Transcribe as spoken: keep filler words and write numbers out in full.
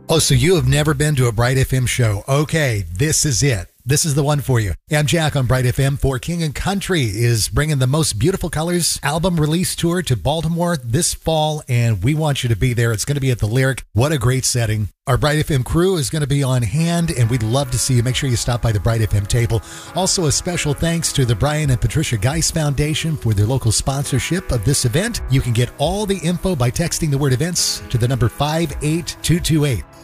Oh, so you have never been to a Bright F M show. Okay, this is it. This is the one for you. I'm Jack on Bright F M for King and Country is bringing the Most Beautiful Colors album release tour to Baltimore this fall, and we want you to be there. It's going to be at the Lyric. What a great setting. Our Bright F M crew is going to be on hand, and we'd love to see you. Make sure you stop by the Bright F M table. Also, a special thanks to the Brian and Patricia Geis Foundation for their local sponsorship of this event. You can get all the info by texting the word events to the number five eight two two eight.